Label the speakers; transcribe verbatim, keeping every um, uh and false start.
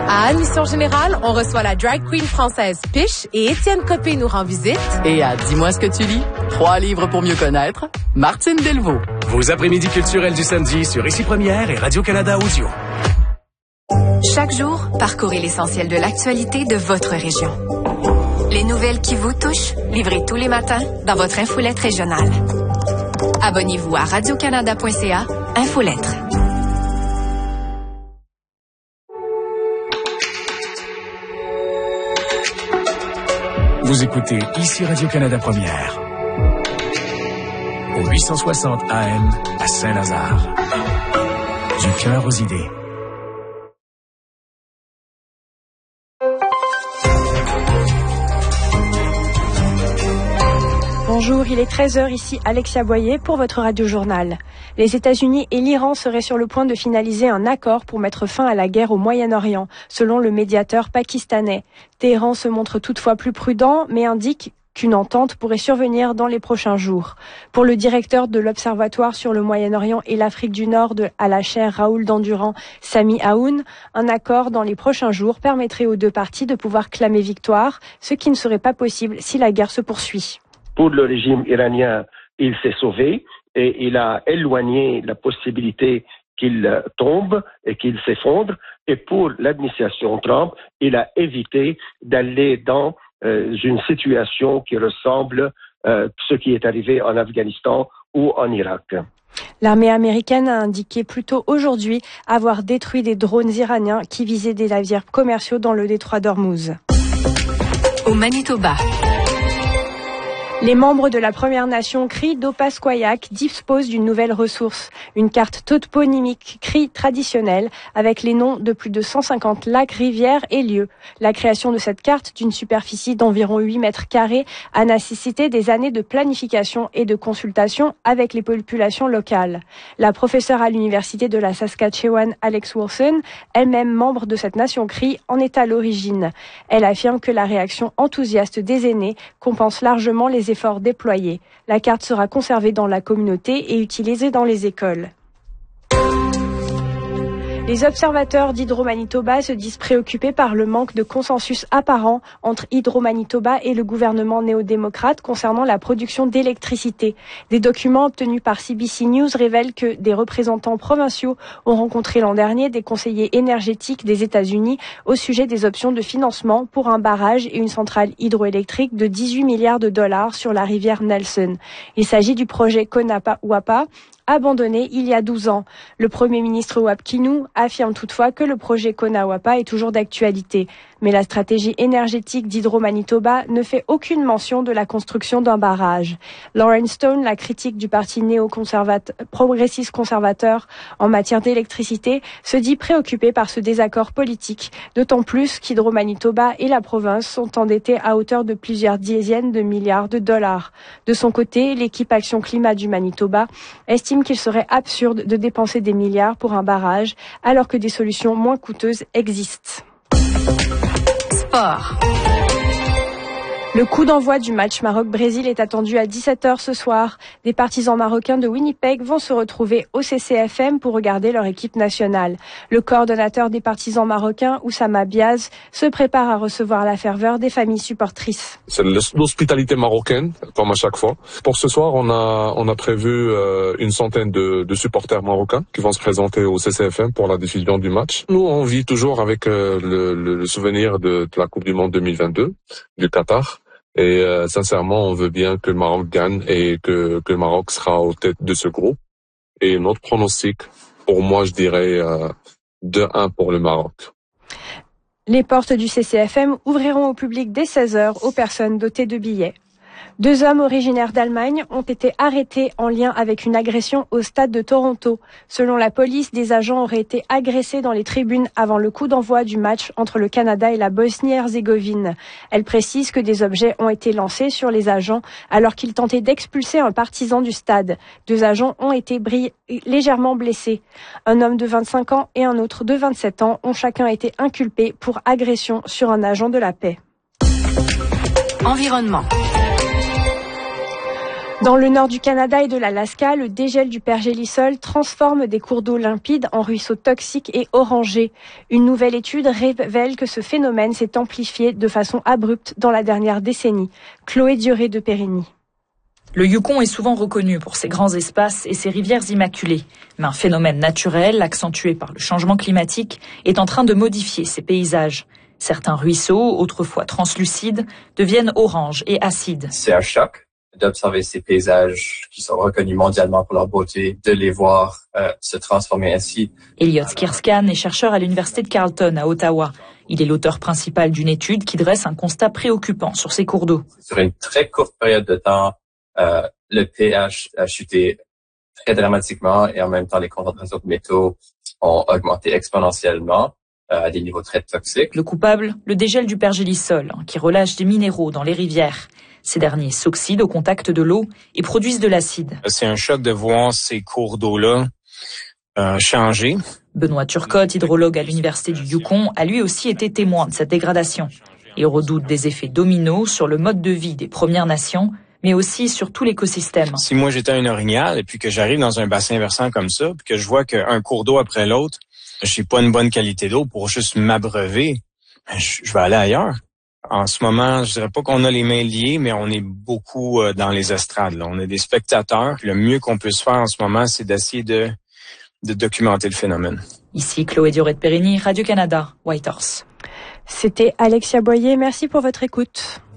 Speaker 1: À Admission Générale, on reçoit la drag queen française Piche et Étienne Copé nous rend visite.
Speaker 2: Et à Dis-moi ce que tu lis, trois livres pour mieux connaître, Martine Delvaux.
Speaker 3: Vos après-midi culturels du samedi sur Ici Première et Radio-Canada Audio.
Speaker 4: Chaque jour, parcourez l'essentiel de l'actualité de votre région. Les nouvelles qui vous touchent, livrées tous les matins dans votre infolette régionale. Abonnez-vous à radio-canada point c a, Infolettre.
Speaker 3: Vous écoutez Ici Radio-Canada Première. Au huit cent soixante A M à Saint-Lazare. Du cœur aux idées.
Speaker 5: Bonjour, il est treize heures, ici Alexia Boyer pour votre radio-journal. Les États-Unis et l'Iran seraient sur le point de finaliser un accord pour mettre fin à la guerre au Moyen-Orient, selon le médiateur pakistanais. Téhéran se montre toutefois plus prudent, mais indique qu'une entente pourrait survenir dans les prochains jours. Pour le directeur de l'Observatoire sur le Moyen-Orient et l'Afrique du Nord de, à la chaire Raoul Dandurand, Sami Aoun, un accord dans les prochains jours permettrait aux deux parties de pouvoir clamer victoire, ce qui ne serait pas possible si la guerre se poursuit.
Speaker 6: Pour le régime iranien, il s'est sauvé et il a éloigné la possibilité qu'il tombe et qu'il s'effondre. Et pour l'administration Trump, il a évité d'aller dans euh, une situation qui ressemble à euh, ce qui est arrivé en Afghanistan ou en Irak.
Speaker 5: L'armée américaine a indiqué plus tôt aujourd'hui avoir détruit des drones iraniens qui visaient des navires commerciaux dans le détroit d'Ormuz.
Speaker 4: Au Manitoba.
Speaker 5: Les membres de la Première Nation Cri d'Opasquayak disposent d'une nouvelle ressource, une carte toponymique Cri traditionnelle avec les noms de plus de cent cinquante lacs, rivières et lieux. La création de cette carte, d'une superficie d'environ huit mètres carrés, a nécessité des années de planification et de consultation avec les populations locales. La professeure à l'université de la Saskatchewan, Alex Wilson, elle-même membre de cette nation Cri, en est à l'origine. Elle affirme que la réaction enthousiaste des aînés compense largement les efforts déployés. La carte sera conservée dans la communauté et utilisée dans les écoles. Les observateurs d'Hydro-Manitoba se disent préoccupés par le manque de consensus apparent entre Hydro-Manitoba et le gouvernement néo-démocrate concernant la production d'électricité. Des documents obtenus par C B C News révèlent que des représentants provinciaux ont rencontré l'an dernier des conseillers énergétiques des États-Unis au sujet des options de financement pour un barrage et une centrale hydroélectrique de dix-huit milliards de dollars sur la rivière Nelson. Il s'agit du projet Konapa-Wapa, abandonné il y a douze ans. Le Premier ministre Wap Kinew affirme toutefois que le projet Konawapa est toujours d'actualité. Mais la stratégie énergétique d'Hydro-Manitoba ne fait aucune mention de la construction d'un barrage. Lauren Stone, la critique du parti néo-conservateur, progressiste conservateur en matière d'électricité, se dit préoccupée par ce désaccord politique, d'autant plus qu'Hydro-Manitoba et la province sont endettés à hauteur de plusieurs dizaines de milliards de dollars. De son côté, l'équipe Action Climat du Manitoba estime qu'il serait absurde de dépenser des milliards pour un barrage alors que des solutions moins coûteuses existent.
Speaker 4: Sport.
Speaker 5: Le coup d'envoi du match Maroc-Brésil est attendu à dix-sept heures ce soir. Des partisans marocains de Winnipeg vont se retrouver au C C F M pour regarder leur équipe nationale. Le coordonnateur des partisans marocains, Oussama Biaz, se prépare à recevoir la ferveur des familles supportrices.
Speaker 7: C'est l'hospitalité marocaine, comme à chaque fois. Pour ce soir, on a on a prévu euh, une centaine de, de supporters marocains qui vont se présenter au C C F M pour la diffusion du match. Nous, on vit toujours avec euh, le, le souvenir de, de la Coupe du Monde deux mille vingt-deux du Qatar. Et euh, sincèrement, on veut bien que le Maroc gagne et que, que le Maroc sera aux têtes de ce groupe. Et notre pronostic, pour moi, je dirais euh, deux un pour le Maroc.
Speaker 5: Les portes du C C F M ouvriront au public dès seize heures aux personnes dotées de billets. Deux hommes originaires d'Allemagne ont été arrêtés en lien avec une agression au stade de Toronto. Selon la police, des agents auraient été agressés dans les tribunes avant le coup d'envoi du match entre le Canada et la Bosnie-Herzégovine. Elle précise que des objets ont été lancés sur les agents alors qu'ils tentaient d'expulser un partisan du stade. Deux agents ont été bri- légèrement blessés. Un homme de vingt-cinq ans et un autre de vingt-sept ans ont chacun été inculpés pour agression sur un agent de la paix.
Speaker 4: Environnement.
Speaker 5: Dans le nord du Canada et de l'Alaska, le dégel du pergélisol transforme des cours d'eau limpides en ruisseaux toxiques et orangés. Une nouvelle étude révèle que ce phénomène s'est amplifié de façon abrupte dans la dernière décennie. Chloé Dioré de Périgny.
Speaker 8: Le Yukon est souvent reconnu pour ses grands espaces et ses rivières immaculées. Mais un phénomène naturel, accentué par le changement climatique, est en train de modifier ces paysages. Certains ruisseaux, autrefois translucides, deviennent oranges et acides.
Speaker 9: C'est un choc d'observer ces paysages qui sont reconnus mondialement pour leur beauté, de les voir euh, se transformer ainsi.
Speaker 8: Elliot Skirskan est chercheur à l'université de Carleton à Ottawa. Il est l'auteur principal d'une étude qui dresse un constat préoccupant sur ces cours d'eau.
Speaker 9: Sur une très courte période de temps, euh, le pH a chuté très dramatiquement et en même temps les concentrations de métaux ont augmenté exponentiellement euh, à des niveaux très toxiques.
Speaker 8: Le coupable, le dégel du pergélisol, qui relâche des minéraux dans les rivières. Ces derniers s'oxydent au contact de l'eau et produisent de l'acide.
Speaker 10: C'est un choc de voir ces cours d'eau-là euh, changer.
Speaker 8: Benoît Turcotte, hydrologue à l'université du Yukon, a lui aussi été témoin de cette dégradation. Il redoute des effets dominos sur le mode de vie des Premières Nations, mais aussi sur tout l'écosystème.
Speaker 10: Si moi j'étais un orignal et puis que j'arrive dans un bassin versant comme ça, puis que je vois qu'un cours d'eau après l'autre, j'ai pas une bonne qualité d'eau pour juste m'abreuver, je, je vais aller ailleurs. En ce moment, je dirais pas qu'on a les mains liées, mais on est beaucoup dans les estrades. Là. On est des spectateurs. Le mieux qu'on puisse faire en ce moment, c'est d'essayer de, de documenter le phénomène.
Speaker 8: Ici, Chloé Dioré de Périgny, Radio-Canada, Whitehorse.
Speaker 5: C'était Alexia Boyer. Merci pour votre écoute.